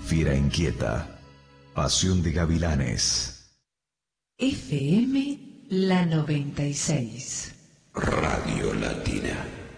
Fiera inquieta, pasión de gavilanes. FM La 96. Radio Latina.